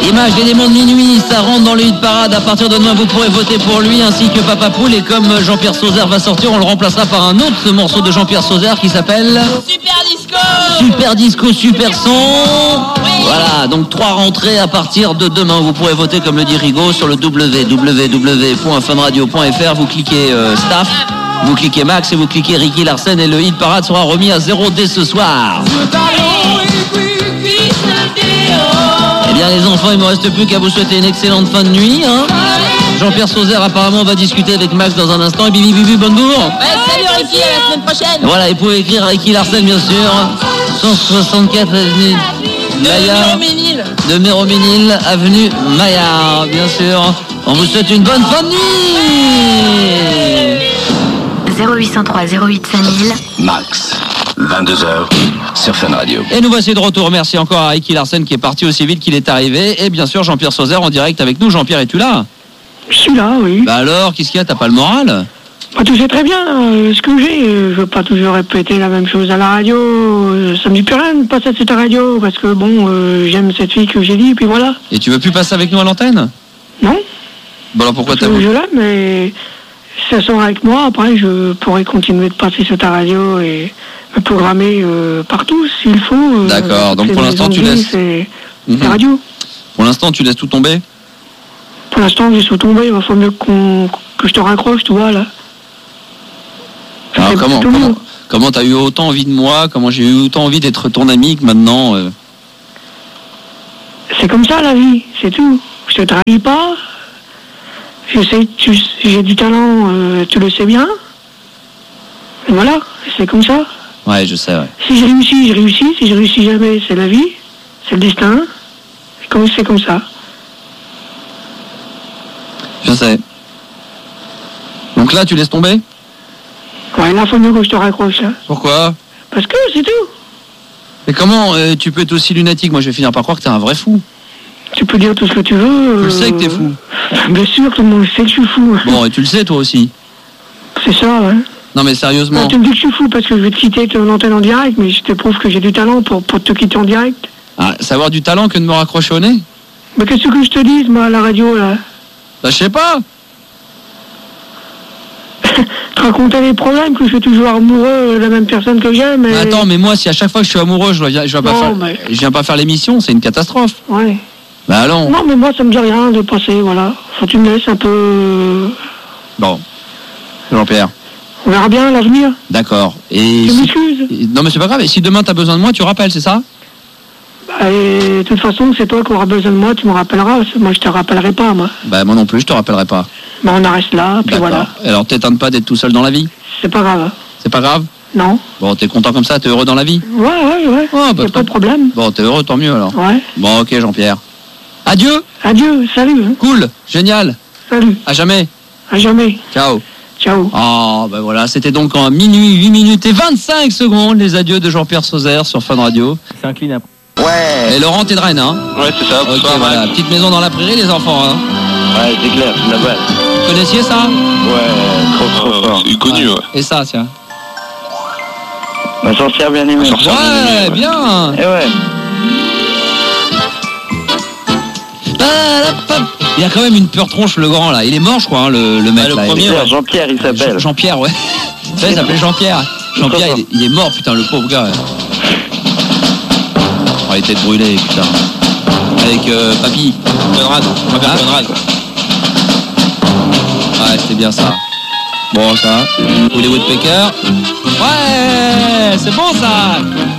Image d'éléments de minuit, ça rentre dans le hit parade. À partir de demain, vous pourrez voter pour lui ainsi que Papa Poule. Et comme Jean-Pierre Sauzère va sortir, on le remplacera par un autre morceau de Jean-Pierre Sauzère qui s'appelle Super Disco. Super Disco, Super Son. Voilà, donc 3 rentrées à partir de demain. Vous pourrez voter, comme le dit Rigaud, sur le www.funradio.fr. Vous cliquez Staff, vous cliquez Max et vous cliquez Ricky Larsen. Et le hit parade sera remis à 0 dès ce soir. Eh bien les enfants, il ne me reste plus qu'à vous souhaiter une excellente fin de nuit. Jean-Pierre Sauzère apparemment va discuter avec Max dans un instant. Et Bibi Bonjour. Salut Ricky, à la semaine prochaine. Voilà, et vous pouvez écrire Ricky Larsen bien sûr. 164 avenue Maillard. De Méroménil, avenue Maillard, bien sûr. On vous souhaite une bonne fin de nuit. 0803 08 5000. Max, 22h sur Fun Radio. Et nous voici de retour. Merci encore à Ricky Larsen qui est parti aussi vite qu'il est arrivé. Et bien sûr Jean-Pierre Sauzère en direct avec nous. Jean-Pierre, es-tu là? Je suis là, oui. Bah alors, qu'est-ce qu'il y a? T'as pas le moral? Tu sais très bien ce que j'ai. Je veux pas toujours répéter la même chose à la radio. Ça me dit plus rien de passer à cette radio parce que bon, j'aime cette fille que j'ai dit et puis voilà. Et tu veux plus passer avec nous à l'antenne? Non. Bon alors pourquoi t'as Je voulu? l'aime, mais si ça sort avec moi, après je pourrais continuer de passer sur ta radio et me programmer partout s'il faut. D'accord, donc pour l'instant tu laisses. C'est radio. Pour l'instant tu laisses tout tomber? Pour l'instant j'ai tout tombé, il va falloir mieux que je te raccroche, tu vois là. Alors comment t'as eu autant envie de moi? Comment j'ai eu autant envie d'être ton ami que maintenant C'est comme ça la vie, c'est tout. Je te trahis pas. Je sais que j'ai du talent, tu le sais bien. Et voilà, c'est comme ça. Ouais, je sais, ouais. Si je réussis, je réussis. Si je réussis jamais, c'est la vie. C'est le destin. C'est comme ça. Je sais. Donc là, tu laisses tomber? Ouais, là, faut mieux que je te raccroche, là. Pourquoi? Parce que c'est tout. Mais comment tu peux être aussi lunatique? Moi, je vais finir par croire que t'es un vrai fou. Tu peux dire tout ce que tu veux. Tu le sais que t'es fou. Bien sûr, tout le monde sait que je suis fou. Bon, et tu le sais, toi aussi. C'est ça, ouais. Non, mais sérieusement. Non, tu me dis que je suis fou parce que je vais te quitter ton antenne en direct, mais je te prouve que j'ai du talent pour te quitter en direct. Ah, savoir du talent que de me raccrocher au nez? Mais qu'est-ce que je te dis, moi, à la radio, là? Bah, je sais pas. Te raconter les problèmes, que je suis toujours amoureux de la même personne que j'aime. Mais... Attends, mais moi, si à chaque fois que je suis amoureux, je viens pas faire l'émission, c'est une catastrophe. Ouais. Bah allons. Non, mais moi, ça me dit rien de passer, voilà. Faut que tu me laisses un peu... Bon. Jean-Pierre. On verra bien l'avenir. D'accord. Et tu m'excuses. Non, mais c'est pas grave. Et si demain t'as besoin de moi, tu rappelles, c'est ça? Bah, et de toute façon, c'est toi qui auras besoin de moi, tu me rappelleras. Moi, je te rappellerai pas, moi. Bah, moi non plus, je te rappellerai pas. Bah, on en reste là, puis voilà. Alors, t'étonnes pas d'être tout seul dans la vie? C'est pas grave. C'est pas grave? Non. Bon, t'es content comme ça? T'es heureux dans la vie? Ouais. Oh, bah, pas de problème. Bon, t'es heureux, tant mieux alors. Ouais. Bon, ok, Jean-Pierre. Adieu. Adieu, salut. Cool, génial. Salut. À jamais. À jamais. Ciao. Ciao. Oh, ben voilà, c'était donc en minuit, 8 minutes et 25 secondes, les adieux de Jean-Pierre Sauzère sur Fun Radio. C'est un clean up. Ouais. Et Laurent, t'es de Rennes, hein? Ouais, c'est ça. Ok, voilà. Ouais. Petite maison dans la prairie, les enfants, hein? Ouais, c'est clair, c'est la base. Vous connaissiez ça? Ouais, trop fort. C'est connu, ouais. Et ça, tiens. Ma sorcière bien aimée. Ouais, bien. Et ouais. Il y a quand même une peur tronche, le grand, là. Il est mort, je crois, hein, le mec, le là. premier, Jean-Pierre, il s'appelle. Jean-Pierre, ouais. Ça, il s'appelait Jean-Pierre. Jean-Pierre, il est mort, putain, le pauvre gars. Oh, il était brûlé, putain. Avec Papy. Conrad. Conrad. Ouais, c'était bien ça. Bon, ça. Hollywood Pecker. Ouais, c'est bon, ça.